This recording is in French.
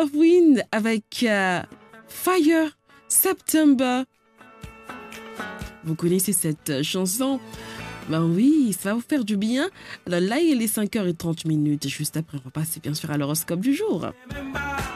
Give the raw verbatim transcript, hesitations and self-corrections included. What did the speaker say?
Earth Wind avec euh, Fire September. Vous connaissez cette chanson? Ben oui, ça va vous faire du bien. Alors là, il est cinq heures trente minutes. Juste après, on va passer bien sûr à l'horoscope du jour.